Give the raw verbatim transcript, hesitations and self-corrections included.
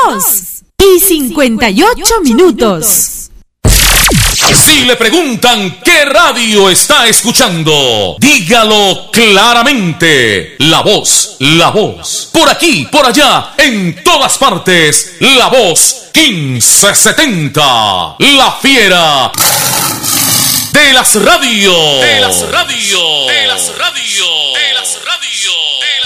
dos y cincuenta y ocho minutos. Si le preguntan qué radio está escuchando, dígalo claramente. La Voz, La Voz. Por aquí, por allá, en todas partes. La Voz quince setenta. La fiera de las radios. De las radios. De las radios. De las radios.